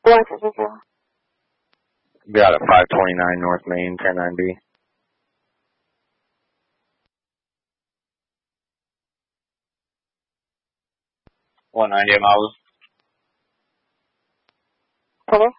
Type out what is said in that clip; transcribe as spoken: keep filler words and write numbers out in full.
one fifty-two. Be out at five twenty-nine North Main, ten nine B. one ninety miles. Okay.